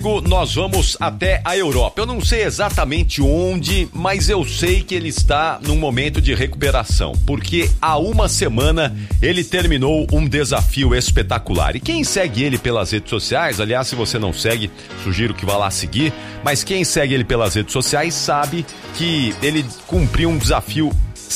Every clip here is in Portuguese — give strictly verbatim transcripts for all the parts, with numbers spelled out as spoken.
Nós vamos até a Europa. Eu não sei exatamente onde, mas eu sei que ele está num momento de recuperação, porque há uma semana ele terminou um desafio espetacular. E quem segue ele pelas redes sociais, aliás, se você não segue, sugiro que vá lá seguir, mas quem segue ele pelas redes sociais sabe que ele cumpriu um desafio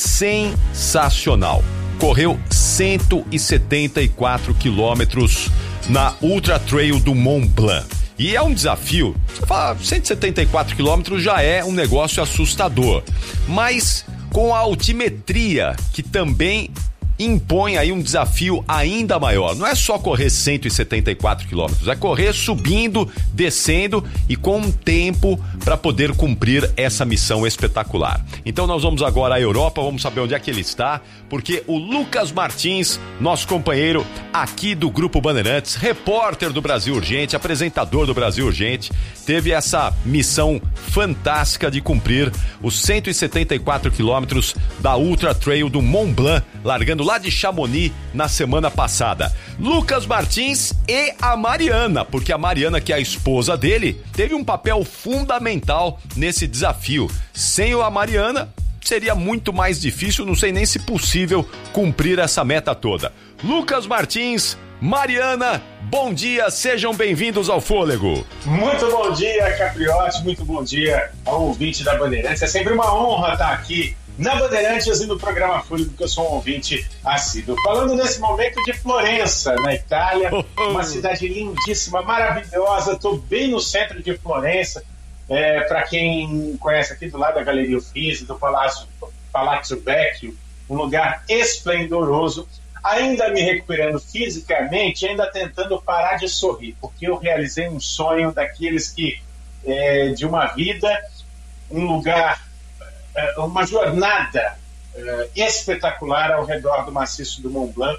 sensacional. Correu cento e setenta e quatro quilômetros na Ultra Trail do Mont Blanc. E é um desafio, você fala, cento e setenta e quatro quilômetros já é um negócio assustador, mas com a altimetria, que também impõe aí um desafio ainda maior. Não é só correr cento e setenta e quatro quilômetros, é correr subindo, descendo e com um tempo para poder cumprir essa missão espetacular. Então nós vamos agora à Europa, vamos saber onde é que ele está, porque o Lucas Martins, nosso companheiro aqui do Grupo Bandeirantes, repórter do Brasil Urgente, apresentador do Brasil Urgente, teve essa missão fantástica de cumprir os cento e setenta e quatro quilômetros da Ultra Trail do Mont Blanc, largando lá de Chamonix na semana passada. Lucas Martins e a Mariana, porque a Mariana, que é a esposa dele, teve um papel fundamental nesse desafio. Sem a Mariana, seria muito mais difícil, não sei nem se possível cumprir essa meta toda. Lucas Martins, Mariana, bom dia, sejam bem-vindos ao Fôlego. Muito bom dia, Capriotti, muito bom dia ao ouvinte da Bandeirantes. É sempre uma honra estar aqui na Bandeirantes e no programa Fôlego, que eu sou um ouvinte assíduo. Falando nesse momento de Florença, na Itália, uma cidade lindíssima, maravilhosa. Estou bem no centro de Florença. É, para quem conhece aqui do lado da Galeria Uffizi, do Palácio, Palazzo Vecchio, um lugar esplendoroso. Ainda me recuperando fisicamente, ainda tentando parar de sorrir, porque eu realizei um sonho daqueles que, é, de uma vida, um lugar, uma jornada uh, espetacular ao redor do maciço do Mont Blanc.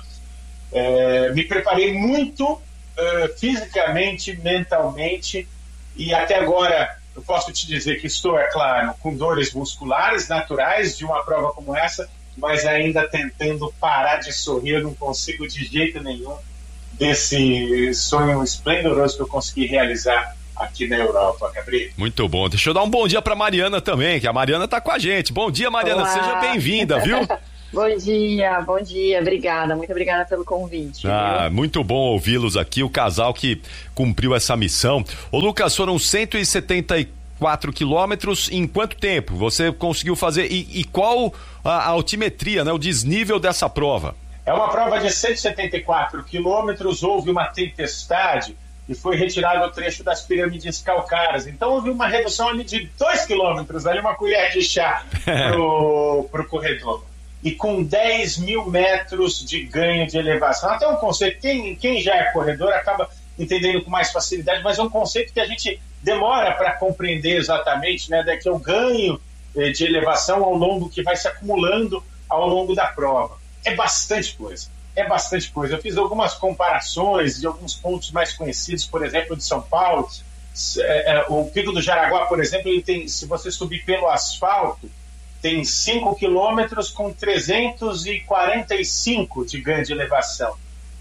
Uh, me preparei muito uh, fisicamente, mentalmente, e até agora eu posso te dizer que estou, é claro, com dores musculares naturais de uma prova como essa, mas ainda tentando parar de sorrir. Eu não consigo de jeito nenhum desse sonho esplendoroso que eu consegui realizar aqui na Europa, Gabriel. Muito bom. Deixa eu dar um bom dia pra Mariana também, que a Mariana tá com a gente. Bom dia, Mariana. Olá. Seja bem-vinda, viu? Bom dia, bom dia. Obrigada, muito obrigada pelo convite. Ah, viu? Muito bom ouvi-los aqui, o casal que cumpriu essa missão. Ô, Lucas, foram cento e setenta e quatro quilômetros em quanto tempo você conseguiu fazer? E, e qual a, a altimetria, né, o desnível dessa prova? É uma prova de cento e setenta e quatro quilômetros, houve uma tempestade e foi retirado o trecho das pirâmides calcárias. Então houve uma redução ali de dois quilômetros, ali uma colher de chá pro, pro corredor. E com dez mil metros de ganho de elevação. Até um conceito, quem, quem já é corredor acaba entendendo com mais facilidade, mas é um conceito que a gente demora para compreender exatamente, né? Daqui é o ganho eh, de elevação ao longo, que vai se acumulando ao longo da prova. É bastante coisa. É bastante coisa. Eu fiz algumas comparações de alguns pontos mais conhecidos, por exemplo, de São Paulo. É, é, o Pico do Jaraguá, por exemplo, ele tem, se você subir pelo asfalto, tem cinco quilômetros com trezentos e quarenta e cinco de ganho de elevação.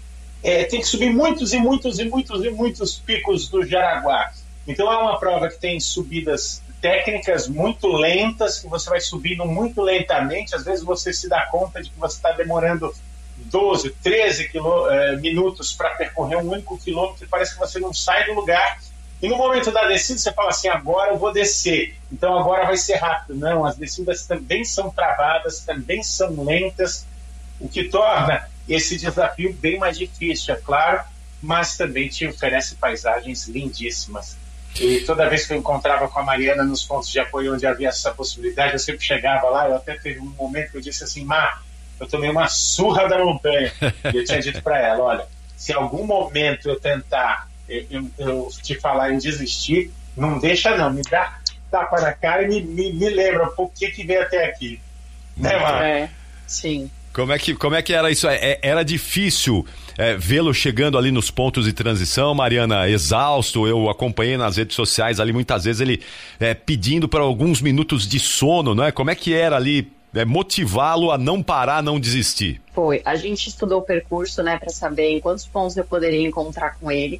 É, tem que subir muitos e muitos e muitos e muitos picos do Jaraguá. Então é uma prova que tem subidas técnicas muito lentas, que você vai subindo muito lentamente. Às vezes você se dá conta de que você está demorando doze, treze quilô, eh, minutos para percorrer um único quilômetro e parece que você não sai do lugar. E no momento da descida você fala assim, agora eu vou descer, então agora vai ser rápido. Não, as descidas também são travadas, também são lentas, o que torna esse desafio bem mais difícil, é claro, mas também te oferece paisagens lindíssimas. E toda vez que eu encontrava com a Mariana nos pontos de apoio onde havia essa possibilidade, eu sempre chegava lá, eu até teve um momento que eu disse assim, Mar, eu tomei uma surra da montanha. E eu tinha dito para ela, olha, se algum momento eu tentar eu, eu, eu te falar em desistir, não deixa não, me dá tapa na cara e me, me, me lembra por que que veio até aqui. Né, Mar? É, sim. Como é que, como é que era isso? É, era difícil é, vê-lo chegando ali nos pontos de transição, Mariana, exausto. Eu acompanhei nas redes sociais ali, muitas vezes ele é, pedindo para alguns minutos de sono, não é? Como é que era ali é, motivá-lo a não parar, a não desistir? Foi, a gente estudou o percurso, né, para saber em quantos pontos eu poderia encontrar com ele.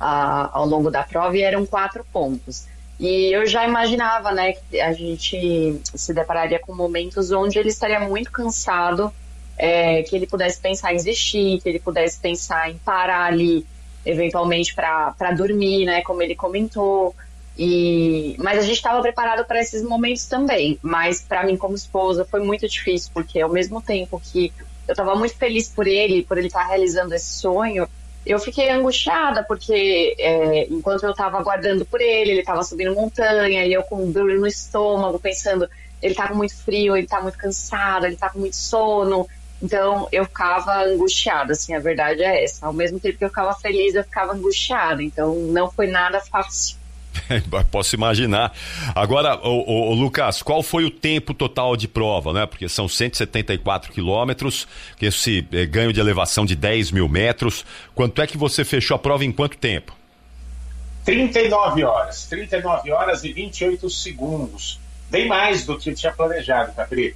a, ao longo da prova, e eram quatro pontos. E eu já imaginava, né, que a gente se depararia com momentos onde ele estaria muito cansado, é, que ele pudesse pensar em desistir, que ele pudesse pensar em parar ali, eventualmente para dormir, né, como ele comentou. E, mas a gente estava preparado para esses momentos também. Mas para mim, como esposa, foi muito difícil, porque ao mesmo tempo que eu estava muito feliz por ele, por ele estar realizando esse sonho, eu fiquei angustiada, porque é, enquanto eu estava aguardando por ele, ele estava subindo montanha, e eu com dor no estômago, pensando, ele tá com muito frio, ele tá muito cansado, ele tá com muito sono. Então eu ficava angustiada, assim, a verdade é essa. Ao mesmo tempo que eu ficava feliz, eu ficava angustiada. Então não foi nada fácil. Posso imaginar. Agora, o, o, o Lucas, qual foi o tempo total de prova, né? Porque são cento e setenta e quatro quilômetros, esse é, ganho de elevação de dez mil metros. Quanto é que você fechou a prova em quanto tempo? trinta e nove horas. trinta e nove horas e vinte e oito segundos. Bem mais do que eu tinha planejado, Capri.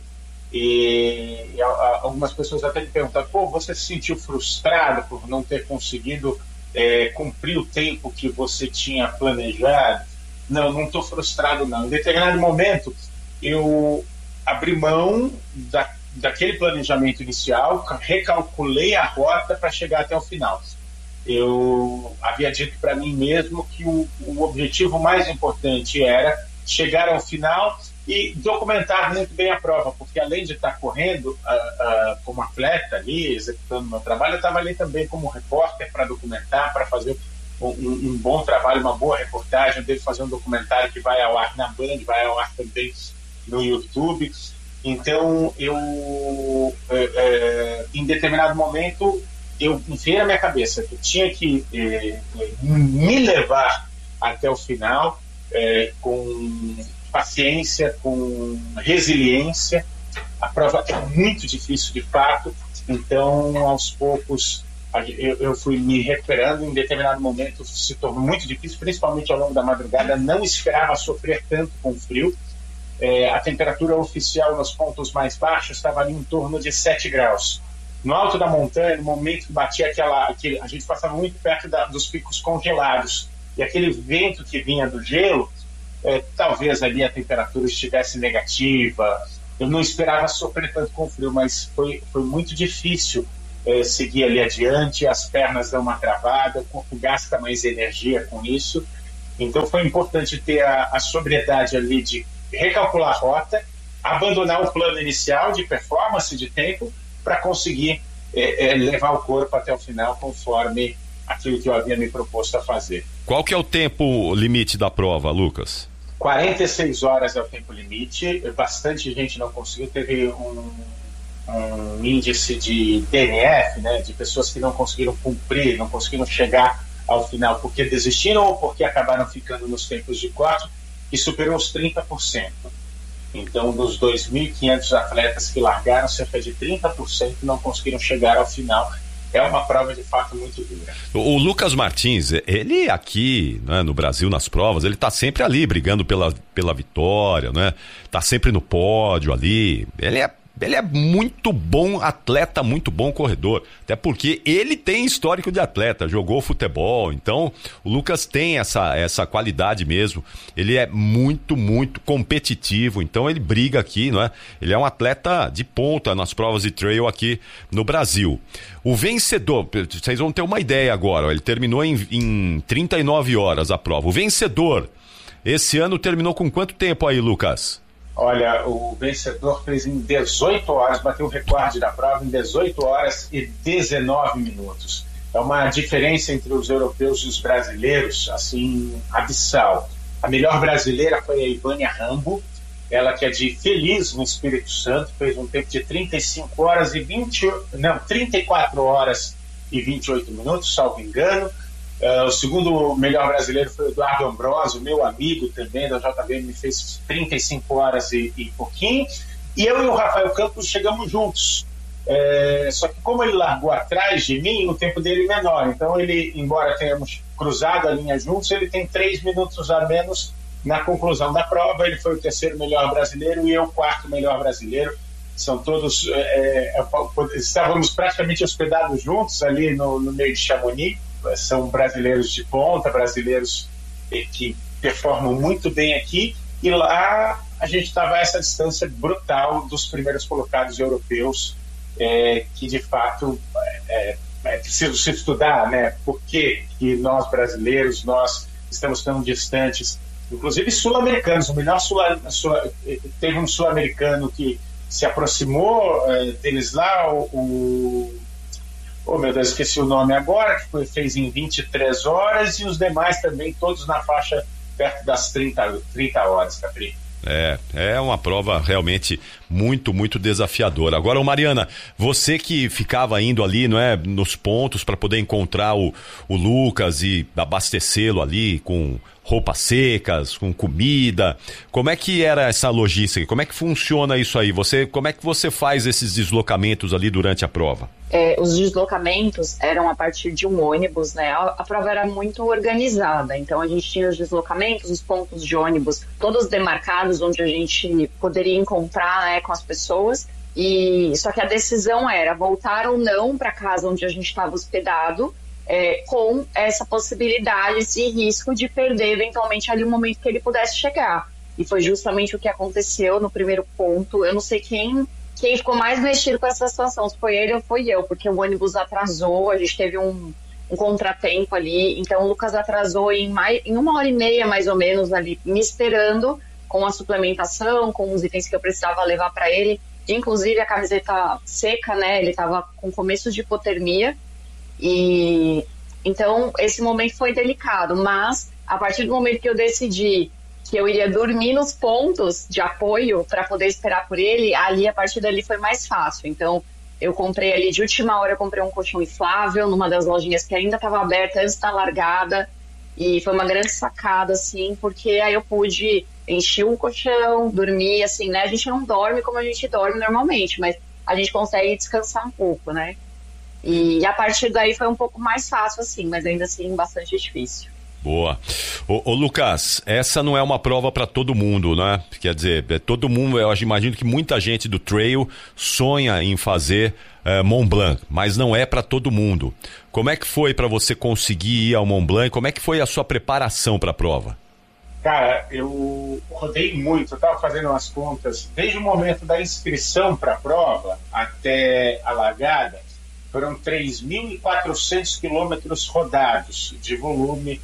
E, e a, a, algumas pessoas até me perguntam, pô, você se sentiu frustrado por não ter conseguido É, cumprir o tempo que você tinha planejado? Não, não estou frustrado não. Em determinado momento eu abri mão da, daquele planejamento inicial, recalculei a rota para chegar até o final. Eu havia dito para mim mesmo que o, o objetivo mais importante era chegar ao final e documentar muito bem a prova, porque além de estar correndo uh, uh, como atleta ali, executando meu trabalho, eu estava ali também como repórter para documentar, para fazer um, um, um bom trabalho, uma boa reportagem. Eu devo fazer um documentário que vai ao ar na Band, vai ao ar também no YouTube. Então, eu, uh, uh, em determinado momento, eu enfiei na minha cabeça que eu tinha que uh, me levar até o final uh, com paciência, com resiliência. A prova é muito difícil de fato, então aos poucos eu, eu fui me recuperando. Em determinado momento se tornou muito difícil, principalmente ao longo da madrugada. Não esperava sofrer tanto com frio. É, a temperatura oficial nos pontos mais baixos estava ali em torno de sete graus. No alto da montanha, no momento que batia aquela, aquele, a gente passava muito perto da, dos picos congelados, e aquele vento que vinha do gelo, É, talvez ali a temperatura estivesse negativa. Eu não esperava sofrer tanto com frio, mas foi, foi muito difícil é, seguir ali adiante. As pernas dão uma travada, o corpo gasta mais energia com isso. Então foi importante ter a, a sobriedade ali de recalcular a rota, abandonar o plano inicial de performance, de tempo, para conseguir é, é, levar o corpo até o final conforme aquilo que eu havia me proposto a fazer. Qual que é o tempo limite da prova, Lucas? quarenta e seis horas é o tempo limite. Bastante gente não conseguiu. Teve um, um índice de D N F, né, de pessoas que não conseguiram cumprir, não conseguiram chegar ao final porque desistiram ou porque acabaram ficando nos tempos de corte, que superou os trinta por cento. Então, dos dois mil e quinhentos atletas que largaram, cerca de trinta por cento não conseguiram chegar ao final. É uma prova de fato muito dura. O Lucas Martins, ele aqui, né, no Brasil, nas provas, ele tá sempre ali brigando pela, pela vitória, né? Tá sempre no pódio ali. Ele é, ele é muito bom atleta, muito bom corredor. Até porque ele tem histórico de atleta, jogou futebol. Então, o Lucas tem essa, essa qualidade mesmo. Ele é muito, muito competitivo. Então, ele briga aqui, não é? Ele é um atleta de ponta nas provas de trail aqui no Brasil. O vencedor, vocês vão ter uma ideia agora, ó, ele terminou em, em trinta e nove horas a prova. O vencedor, esse ano terminou com quanto tempo aí, Lucas? Olha, o vencedor fez em dezoito horas, bateu o recorde da prova em dezoito horas e dezenove minutos. É uma diferença entre os europeus e os brasileiros, assim, abissal. A melhor brasileira foi a Ivânia Rambo, ela que é de Feliz, no Espírito Santo, fez um tempo de trinta e cinco horas e vinte, não, trinta e quatro horas e vinte e oito minutos, salvo engano. Uh, o segundo melhor brasileiro foi o Eduardo Ambrosio, meu amigo também da J B M, fez trinta e cinco horas e, e pouquinho. E eu e o Rafael Campos chegamos juntos. É, só que como ele largou atrás de mim, o tempo dele é menor. Então ele, embora tenhamos cruzado a linha juntos, ele tem três minutos a menos na conclusão da prova. Ele foi o terceiro melhor brasileiro e eu o quarto melhor brasileiro. São todos... É, é, estávamos praticamente hospedados juntos ali no, no meio de Chamonix. são brasileiros de ponta, brasileiros que performam muito bem aqui, e lá a gente estava a essa distância brutal dos primeiros colocados europeus, é, que de fato é, é preciso se estudar, né? Por que que nós brasileiros, nós estamos tão distantes, inclusive sul-americanos. O melhor sul, sul, teve um sul-americano que se aproximou é, deles lá, o, o oh meu Deus, esqueci o nome agora, que foi, fez em vinte e três horas, e os demais também, todos na faixa perto das trinta, trinta horas, Capri. É, é uma prova realmente muito, muito desafiadora. Agora, Mariana, você que ficava indo ali, não é, nos pontos para poder encontrar o, o Lucas e abastecê-lo ali com roupas secas, com comida, como é que era essa logística? Como é que funciona isso aí? Você, como é que você faz esses deslocamentos ali durante a prova? É, os deslocamentos eram a partir de um ônibus, né? A, a prova era muito organizada, então a gente tinha os deslocamentos, os pontos de ônibus, todos demarcados, onde a gente poderia encontrar, né, com as pessoas. E só que a decisão era voltar ou não para casa onde a gente estava hospedado, é, com essa possibilidade, esse risco de perder eventualmente ali o momento que ele pudesse chegar. E foi justamente o que aconteceu no primeiro ponto. Eu não sei quem Quem ficou mais mexido com essa situação, se foi ele ou foi eu, porque o ônibus atrasou, a gente teve um, um contratempo ali, então o Lucas atrasou em, mais, em uma hora e meia, mais ou menos, ali, me esperando com a suplementação, com os itens que eu precisava levar para ele, inclusive a camiseta seca, né, ele estava com começo de hipotermia, e então esse momento foi delicado, mas a partir do momento que eu decidi que eu iria dormir nos pontos de apoio para poder esperar por ele, ali, a partir dali foi mais fácil. Então, eu comprei ali, de última hora, eu comprei um colchão inflável numa das lojinhas que ainda estava aberta antes da largada, e foi uma grande sacada, assim, porque aí eu pude encher o colchão, dormir, assim, né? A gente não dorme como a gente dorme normalmente, mas a gente consegue descansar um pouco, né? E a partir daí foi um pouco mais fácil, assim, mas ainda assim bastante difícil. Boa. Ô, ô Lucas, essa não é uma prova para todo mundo, né? Quer dizer, todo mundo, eu imagino que muita gente do trail sonha em fazer uh, Mont Blanc, mas não é para todo mundo. Como é que foi para você conseguir ir ao Mont Blanc? Como é que foi a sua preparação para a prova? Cara, eu rodei muito, eu estava fazendo umas contas, desde o momento da inscrição para a prova até a largada, foram três mil e quatrocentos quilômetros rodados de volume.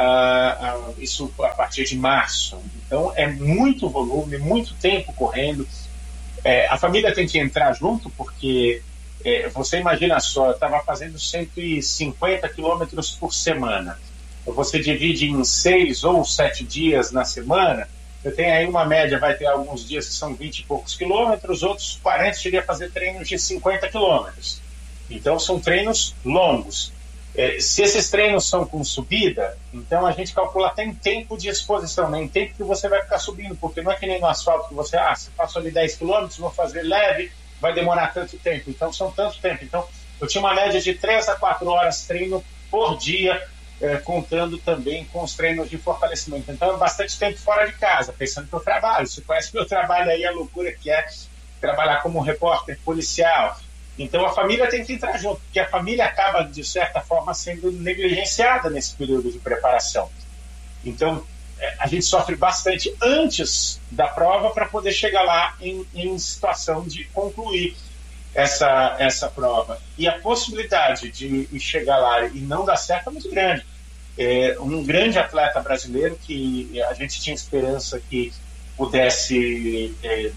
Uh, uh, isso a partir de março. Então é muito volume, muito tempo correndo. É, a família tem que entrar junto, porque é, você imagina só, eu estava fazendo cento e cinquenta quilômetros por semana. Você divide em seis ou sete dias na semana, você tem aí uma média, vai ter alguns dias que são vinte e poucos quilômetros, outros quarenta, cheguei a fazer treinos de cinquenta quilômetros. Então são treinos longos. É, se esses treinos são com subida, então a gente calcula até em tempo de exposição, né? Em tempo que você vai ficar subindo, porque não é que nem no asfalto que você, ah, se passo ali dez quilômetros, vou fazer leve, vai demorar tanto tempo, então são tanto tempo. Então eu tinha uma média de três a quatro horas treino por dia, é, contando também com os treinos de fortalecimento. Então é bastante tempo fora de casa, pensando que eu trabalho. Você conhece meu trabalho aí, a loucura que é trabalhar como repórter policial. Então a família tem que entrar junto, porque a família acaba, de certa forma, sendo negligenciada nesse período de preparação. Então a gente sofre bastante antes da prova para poder chegar lá em, em situação de concluir essa, essa prova. E a possibilidade de chegar lá e não dar certo é muito grande. É um grande atleta brasileiro que a gente tinha esperança que pudesse... É,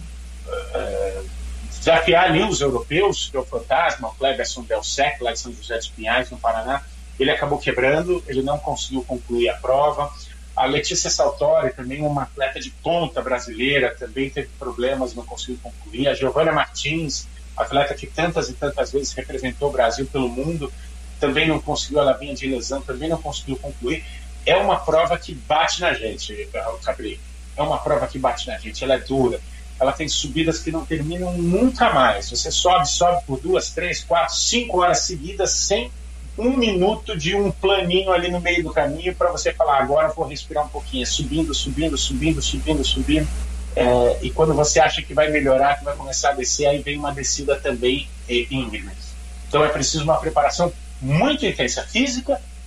é, desafiar ali os europeus, que é o Fantasma, o Cleberson Del Sec, lá de São José dos Pinhais, no Paraná. Ele acabou quebrando, ele não conseguiu concluir a prova. A Letícia Saltori, também uma atleta de ponta brasileira, também teve problemas, não conseguiu concluir. A Giovana Martins, atleta que tantas e tantas vezes representou o Brasil pelo mundo, também não conseguiu, ela vinha de lesão, também não conseguiu concluir. É uma prova que bate na gente, Capri. É uma prova que bate na gente, ela é dura. Ela tem subidas que não terminam nunca mais. Você sobe, sobe por duas, três, quatro, cinco horas seguidas sem um minuto de um planinho ali no meio do caminho para você falar, agora vou respirar um pouquinho. É subindo, subindo, subindo, subindo, subindo. É, e quando você acha que vai melhorar, que vai começar a descer, aí vem uma descida também íngreme. Então é preciso uma preparação muito intensa física,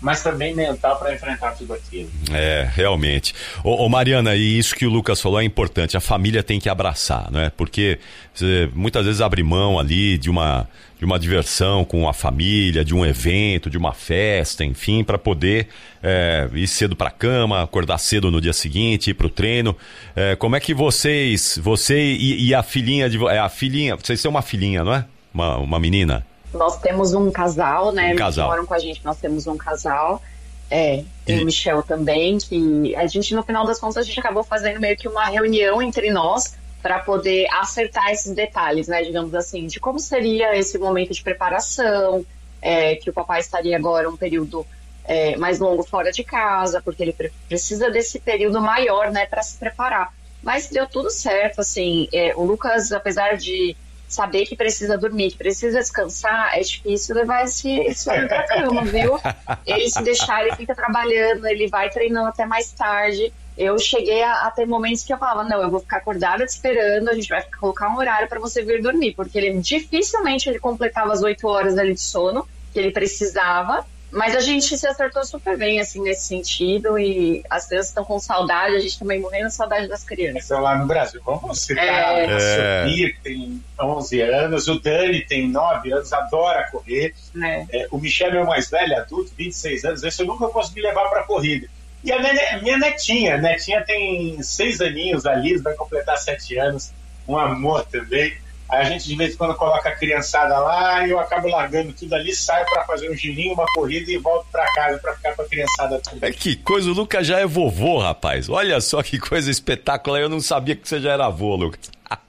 mas também mental para enfrentar tudo aquilo. É, realmente. Ô, ô Mariana, e isso que o Lucas falou é importante, a família tem que abraçar, né? Porque você muitas vezes abre mão ali de uma, de uma diversão com a família, de um evento, de uma festa, enfim, para poder é, ir cedo para a cama, acordar cedo no dia seguinte, ir para o treino. É, como é que vocês, você e, e a filhinha, de, é, a filhinha, vocês têm uma filhinha, não é? Uma, uma menina? Nós temos um casal, né? Um casal. Que moram com a gente, nós temos um casal. É, tem e... o Michel também, que a gente, no final das contas, a gente acabou fazendo meio que uma reunião entre nós para poder acertar esses detalhes, né? Digamos assim, de como seria esse momento de preparação, é, que o papai estaria agora um período é, mais longo fora de casa, porque ele pre- precisa desse período maior, né, para se preparar. Mas deu tudo certo, assim, é, o Lucas, apesar de saber que precisa dormir, que precisa descansar, é difícil levar esse, esse homem pra cama, viu? Ele se deixar, ele fica trabalhando, ele vai treinando até mais tarde. Eu cheguei a, a ter momentos que eu falava, não, eu vou ficar acordada te esperando, a gente vai colocar um horário para você vir dormir, porque ele dificilmente ele completava as oito horas ali de sono que ele precisava. Mas a gente se acertou super bem, assim, nesse sentido, e as crianças estão com saudade, a gente também morrendo de saudade das crianças. Estão lá no Brasil. Vamos citar é... a Sofia, que tem onze anos, o Dani tem nove anos, adora correr. É. É, o Michel é o mais velho, adulto, vinte e seis anos, esse eu nunca consegui levar para corrida. E a minha, minha netinha, a netinha tem seis aninhos, a Liz vai completar sete anos, um amor também. Aí a gente de vez em quando coloca a criançada lá e eu acabo largando tudo ali, saio pra fazer um girinho, uma corrida e volto pra casa pra ficar com a criançada tudo. É que coisa, o Lucas já é vovô, rapaz. Olha só que coisa espetacular, eu não sabia que você já era avô, Lucas.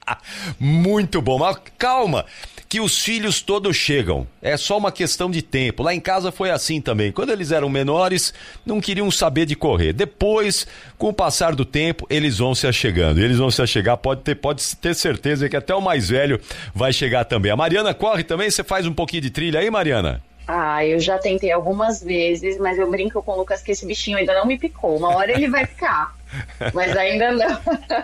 Muito bom, mas calma, que os filhos todos chegam, é só uma questão de tempo. Lá em casa foi assim também, quando eles eram menores não queriam saber de correr, depois com o passar do tempo eles vão se achegando, eles vão se achegar, pode ter, pode ter certeza que até o mais velho vai chegar também. A Mariana corre também, você faz um pouquinho de trilha aí, Mariana? Ah, eu já tentei algumas vezes, mas eu brinco com o Lucas que esse bichinho ainda não me picou. Uma hora ele vai ficar, mas ainda não.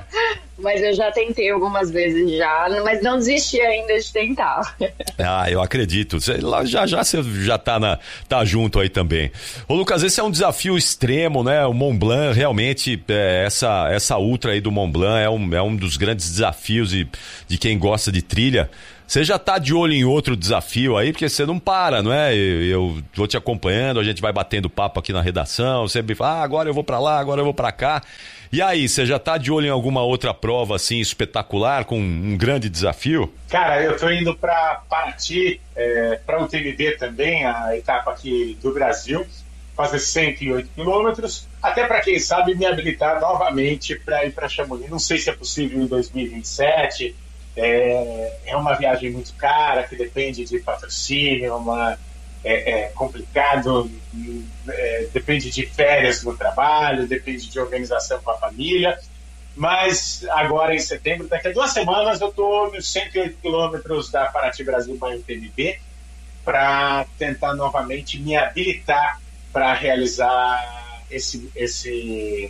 Mas eu já tentei algumas vezes já, mas não desisti ainda de tentar. Ah, eu acredito. Lá já já você já tá, na, tá junto aí também. Ô Lucas, esse é um desafio extremo, né? O Mont Blanc, realmente, é, essa, essa ultra aí do Mont Blanc é um, é um dos grandes desafios de, de quem gosta de trilha. Você já tá de olho em outro desafio aí, porque você não para, não é? Eu, eu vou te acompanhando, a gente vai batendo papo aqui na redação, você sempre fala, ah, agora eu vou pra lá, agora eu vou pra cá. E aí, você já tá de olho em alguma outra prova, assim, espetacular, com um grande desafio? Cara, eu tô indo pra Paraty, é, pra U T M B também, a etapa aqui do Brasil, fazer cento e oito quilômetros, até para quem sabe me habilitar novamente para ir para Chamonix. Não sei se é possível em dois mil e vinte e sete. É, é uma viagem muito cara, que depende de patrocínio, uma, é, é complicado, é, depende de férias no trabalho, depende de organização com a família, mas agora em setembro, daqui a duas semanas, eu estou nos cento e oito quilômetros da Paraty Brasil by U T M B para tentar novamente me habilitar para realizar esse, esse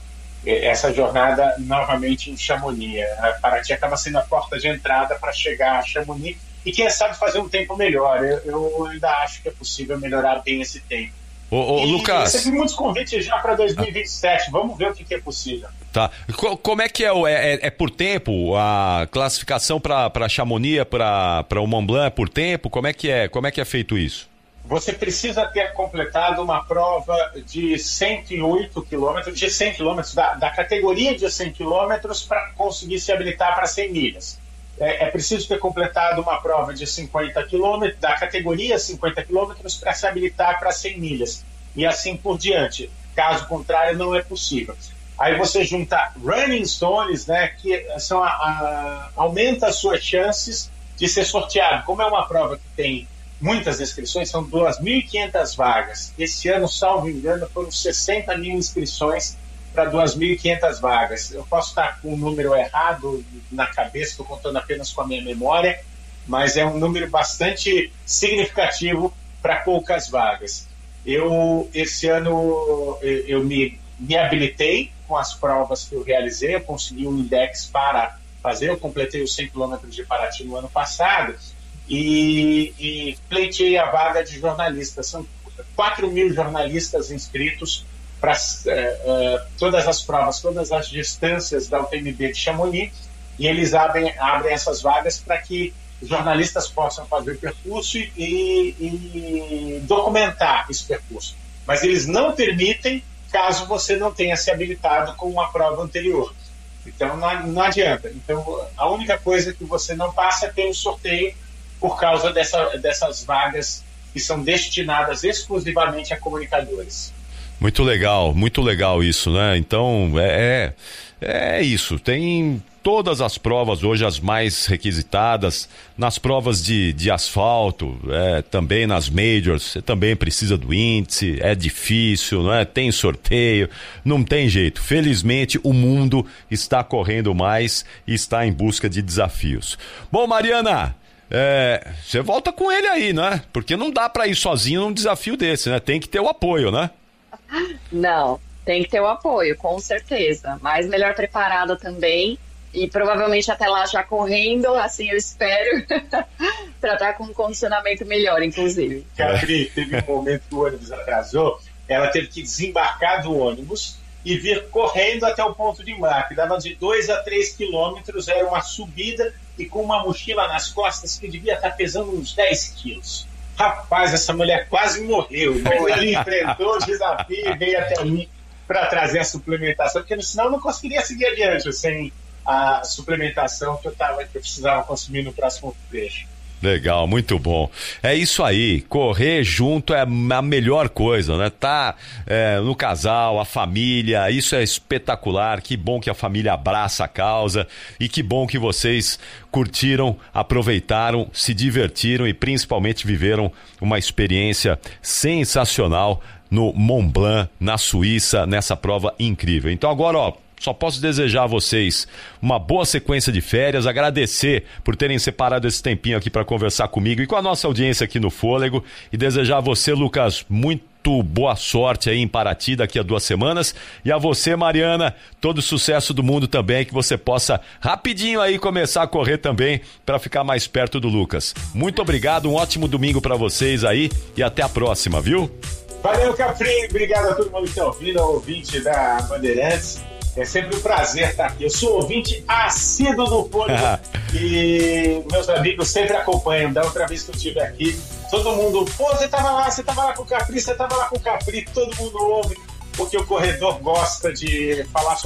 essa jornada novamente em Chamonix. A Paraty acaba sendo a porta de entrada para chegar a Chamonix e quem sabe fazer um tempo melhor. Eu, eu ainda acho que é possível melhorar bem esse tempo. Ô, ô, e Lucas, você tem muitos convites já para dois mil e vinte e sete. Vamos ver o que, que é possível. Tá. Como é que é? É, é por tempo? A classificação para Chamonix, para o Mont Blanc é por tempo? Como é que é? Como é que é feito isso? Você precisa ter completado uma prova de cento e oito quilômetros, de cem quilômetros, da, da categoria de cem quilômetros, para conseguir se habilitar para cem milhas. É, é preciso ter completado uma prova de cinquenta quilômetros, da categoria cinquenta quilômetros, para se habilitar para cem milhas. E assim por diante. Caso contrário, não é possível. Aí você junta running stones, né, que são a, a, aumenta as suas chances de ser sorteado. Como é uma prova que tem muitas inscrições, são duas mil e quinhentas vagas. Esse ano, salvo engano, foram sessenta mil inscrições para duas mil e quinhentas vagas. Eu posso estar com o número errado na cabeça, estou contando apenas com a minha memória, mas é um número bastante significativo para poucas vagas. Eu, esse ano, eu, eu me, me habilitei com as provas que eu realizei, eu consegui um index para fazer, eu completei os cem quilômetros de Paraty no ano passado, E, e pleiteei a vaga de jornalista. São quatro mil jornalistas inscritos para uh, uh, todas as provas, todas as distâncias da U T M B de Chamonix, e eles abrem, abrem essas vagas para que os jornalistas possam fazer o percurso e, e documentar esse percurso. Mas eles não permitem caso você não tenha se habilitado com uma prova anterior. Então não, não adianta. Então a única coisa que você não passa é ter um sorteio por causa dessa, dessas vagas que são destinadas exclusivamente a comunicadores. Muito legal, muito legal isso, né? Então é, é, é isso, tem todas as provas hoje, as mais requisitadas, nas provas de, de asfalto, é, também nas majors, você também precisa do índice, é difícil, não é? Tem sorteio, não tem jeito. Felizmente o mundo está correndo mais e está em busca de desafios. Bom, Mariana, é, você volta com ele aí, né? Porque não dá para ir sozinho num desafio desse, né? Tem que ter o apoio, né? Não, tem que ter o apoio, com certeza. Mas melhor preparada também. E provavelmente até lá já correndo, assim eu espero, para estar com um condicionamento melhor, inclusive. Capri, teve um momento que o ônibus atrasou, ela teve que desembarcar do ônibus e vir correndo até o ponto de embarque. Dava de dois a três quilômetros, era uma subida e com uma mochila nas costas que devia estar pesando uns dez quilos. Rapaz, essa mulher quase morreu. Ele enfrentou o desafio e veio até mim para trazer a suplementação, porque senão eu não conseguiria seguir adiante sem a suplementação que eu, tava, que eu precisava consumir no próximo trecho. Legal, muito bom. É isso aí, correr junto é a melhor coisa, né? Tá é, no casal, a família, isso é espetacular. Que bom que a família abraça a causa e que bom que vocês curtiram, aproveitaram, se divertiram e principalmente viveram uma experiência sensacional no Mont Blanc, na Suíça, nessa prova incrível. Então agora, ó, só posso desejar a vocês uma boa sequência de férias, agradecer por terem separado esse tempinho aqui para conversar comigo e com a nossa audiência aqui no Fôlego e desejar a você, Lucas, muito boa sorte aí em Paraty daqui a duas semanas e a você, Mariana, todo o sucesso do mundo também, que você possa rapidinho aí começar a correr também para ficar mais perto do Lucas. Muito obrigado, um ótimo domingo para vocês aí e até a próxima, viu? Valeu, Capri, obrigado a todo mundo que está ouvindo, ao ouvinte da Bandeirantes. É sempre um prazer estar aqui. Eu sou ouvinte assíduo do Fôlego e meus amigos sempre acompanham. Da outra vez que eu estive aqui, todo mundo, pô, você estava lá, você estava lá com o Capri, você estava lá com o Capri, todo mundo ouve, porque o corredor gosta de falar sobre